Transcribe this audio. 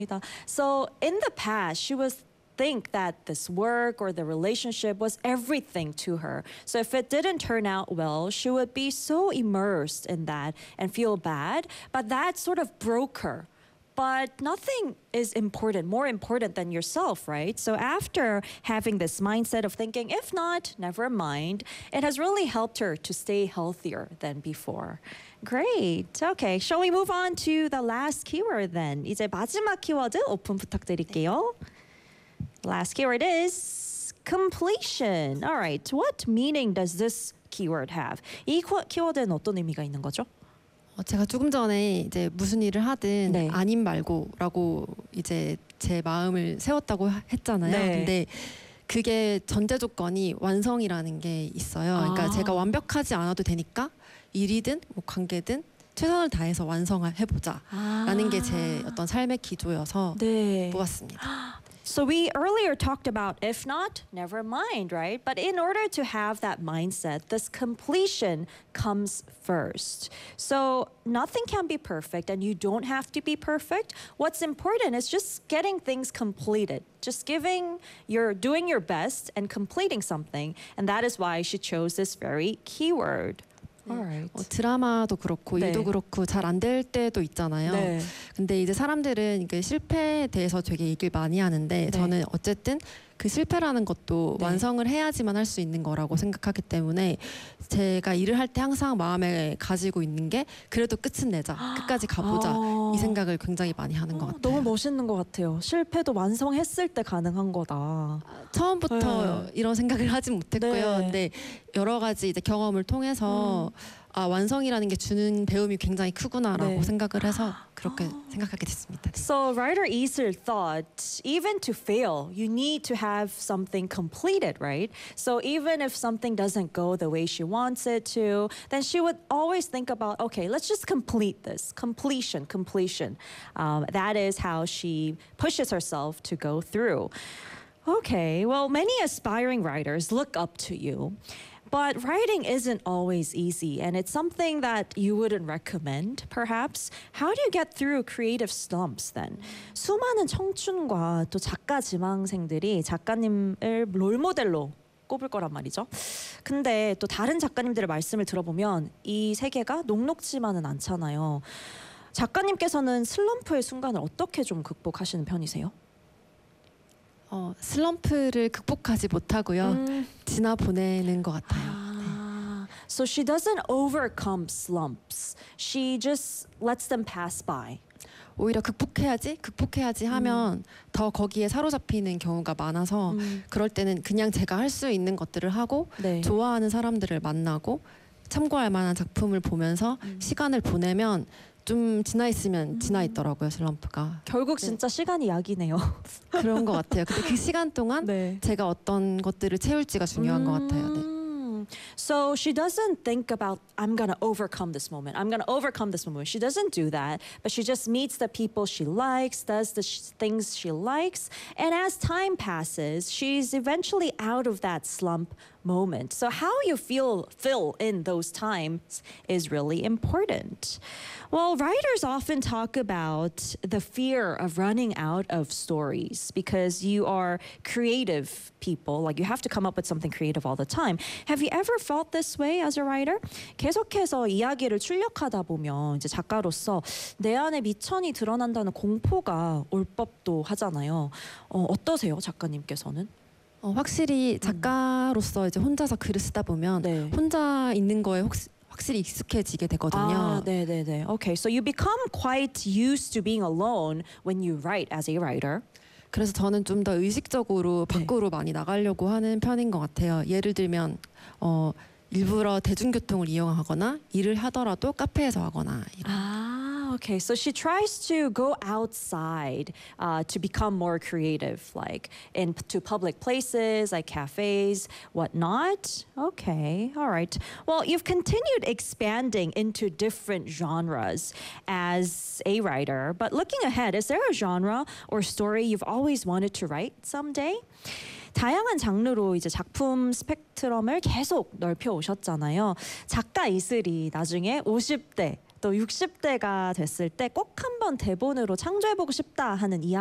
So in the past, she was think that this work or the relationship was everything to her. So if it didn't turn out well, she would be so immersed in that and feel bad. But that sort of broke her. But nothing is important, more important than yourself, right? So after having this mindset of thinking, if not, never mind, it has really helped her to stay healthier than before. Great. Okay, shall we move on to the last keyword then? 이제 마지막 키워드 오픈 부탁드릴게요. Last keyword is completion. All right, what meaning does this keyword have? 이 키워드는 어떤 의미가 있는 거죠? 제가 조금 전에 이제 무슨 일을 하든 네. 아님 말고라고 이제 제 마음을 세웠다고 했잖아요. 네. 근데 그게 전제 조건이 완성이라는 게 있어요. 그러니까 제가 완벽하지 않아도 되니까 일이든 뭐 관계든 최선을 다해서 완성을 해보자라는 게 제 어떤 삶의 기조여서 네. 뽑았습니다. So we earlier talked about if not, never mind, right? But in order to have that mindset, this completion comes first. So nothing can be perfect and you don't have to be perfect. What's important is just getting things completed. Just doing your best and completing something. And that is why she chose this very keyword. Alright. 드라마도 그렇고 네. 일도 그렇고 잘 안 될 때도 있잖아요. 네. 근데 이제 사람들은 그 실패에 대해서 되게 얘기를 많이 하는데 네. 저는 어쨌든 그 실패라는 것도 네. 완성을 해야지만 할 수 있는 거라고 생각하기 때문에 제가 일을 할 때 항상 마음에 가지고 있는 게 그래도 끝은 내자, 끝까지 가보자 이 생각을 굉장히 많이 하는 것 같아요. 너무 멋있는 것 같아요. 실패도 완성했을 때 가능한 거다. 처음부터 네. 이런 생각을 하진 못했고요. 네. 근데 여러 가지 이제 경험을 통해서 완성이라는 게 주는 배움이 굉장히 크구나라고 네. 생각을 해서 그렇게 생각하게 됐습니다. 네. So writer Isil thought even to fail, you need to have something completed, right? So even if something doesn't go the way she wants it to, then she would always think about, okay, let's just complete this. Completion. That is how she pushes herself to go through. Okay, well, many aspiring writers look up to you. But writing isn't always easy, and it's something that you wouldn't recommend, perhaps. How do you get through creative slumps then? 수많은 청춘과 또 작가 지망생들이 작가님을 롤모델로 꼽을 거란 말이죠. 근데 또 다른 작가님들의 말씀을 들어보면 이 세계가 녹록지만은 않잖아요. 작가님께서는 슬럼프의 순간을 어떻게 좀 극복하시는 편이세요? 슬럼프를 극복하지 못하고요. 지나 보내는 것 같아요. So she doesn't overcome slumps. She just lets them pass by. 오히려 극복해야지 하면 더 거기에 사로잡히는 경우가 많아서 그럴 때는 그냥 제가 할 수 있는 것들을 하고 네. 좋아하는 사람들을 만나고 참고할 만한 작품을 보면서 시간을 보내면 좀 지나 있으면 지나 있더라고요, 슬럼프가. 결국 진짜 시간이 약이네요. 그런 것 같아요. 근데 그 시간 동안 네. 제가 어떤 것들을 채울지가 중요한 것 같아요. 네. So she doesn't think about, I'm going to overcome this moment. She doesn't do that, but she just meets the people she likes, does the things she likes. And as time passes, she's eventually out of that slump moment. So how you fill in those times is really important. Well, writers often talk about the fear of running out of stories because you are creative people. Like you have to come up with something creative all the time. Have you ever felt this way as a writer? 계속해서 이야기를 출력하다 보면 이제 작가로서 내 안에 미천이 드러난다는 공포가 올 법도 하잖아요. 어떠세요, 작가님께서는? 확실히 작가로서 이제 혼자서 글을 쓰다 보면 네. 혼자 있는 거에 확실히 익숙해지게 되거든요. 네네네. Okay, so you become quite used to being alone when you write as a writer. 그래서 저는 좀 더 의식적으로 밖으로 많이 나가려고 하는 편인 것 같아요. 예를 들면 일부러 대중교통을 이용하거나 일을 하더라도 카페에서 하거나. Okay. So she tries to go outside to become more creative, like into public places, like cafes, whatnot. Okay. All right. Well, you've continued expanding into different genres as a writer, but looking ahead, is there a genre or story you've always wanted to write someday? 다양한 장르로 이제 작품 스펙트럼을 계속 넓혀 오셨잖아요. 작가 이슬이 나중에 50대 또 60대가 됐을 때 꼭 한번 대본으로 창조해보고 싶다 하는 이야기